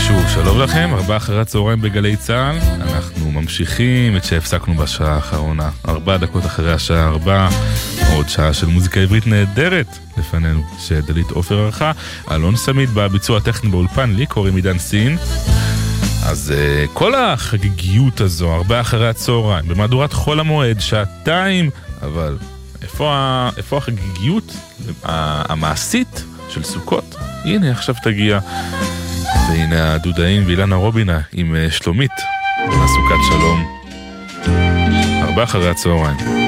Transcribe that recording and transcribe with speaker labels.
Speaker 1: שוב, שלום לכם, 4 אחרי הצהריים בגלי צהל. אנחנו ממשיכים את שהפסקנו בשעה האחרונה, 4 דקות אחרי השעה 4, עוד שעה של מוזיקה עברית נהדרת לפנינו, שדלית עופר ערכה. אלון סמית בביצוע הטכני באולפן, לי קוראים עידן סין. אז כל החגיגיות הזו, 4 אחרי הצהריים, במהדורת חול המועד, 2 אבל איפה החגיגיות המעשית של סוכות? הנה, עכשיו תגיע. והנה הדודאים ואילנה רובינה עם שלומית, הסוכת שלום. 4 אחרי הצהריים.